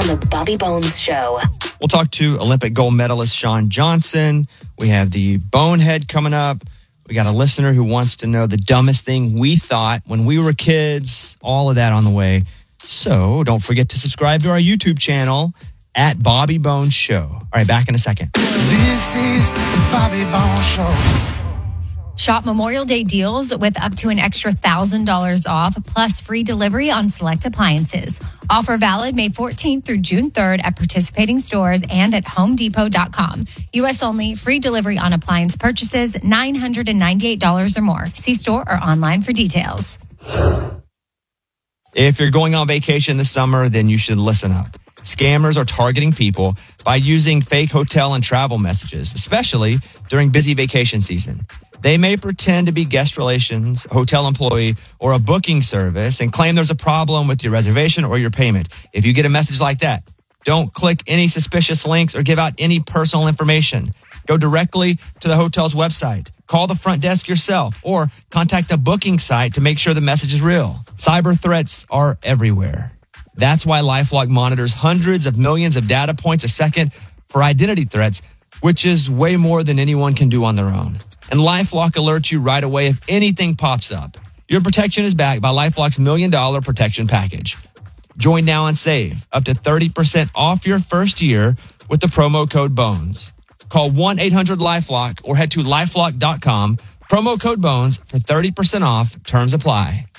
on the Bobby Bones Show. We'll talk to Olympic gold medalist Shawn Johnson. We have the Bonehead coming up. We got a listener who wants to know the dumbest thing we thought when we were kids. All of that on the way. So don't forget to subscribe to our YouTube channel at Bobby Bones Show. All right, back in a second. This is the Bobby Bones Show. Shop Memorial Day deals with up to an extra $1,000 off, plus free delivery on select appliances. Offer valid May 14th through June 3rd at participating stores and at HomeDepot.com. U.S. only, free delivery on appliance purchases, $998 or more. See store or online for details. If you're going on vacation this summer, then you should listen up. Scammers are targeting people by using fake hotel and travel messages, especially during busy vacation season. They may pretend to be guest relations, hotel employee, or a booking service and claim there's a problem with your reservation or your payment. If you get a message like that, don't click any suspicious links or give out any personal information. Go directly to the hotel's website. Call the front desk yourself or contact the booking site to make sure the message is real. Cyber threats are everywhere. That's why LifeLock monitors hundreds of millions of data points a second for identity threats, which is way more than anyone can do on their own. And LifeLock alerts you right away if anything pops up. Your protection is backed by LifeLock's $1 Million Protection Package. Join now and save up to 30% off your first year with the promo code BONES. Call 1-800-LifeLock or head to LifeLock.com. Promo code BONES for 30% off. Terms apply.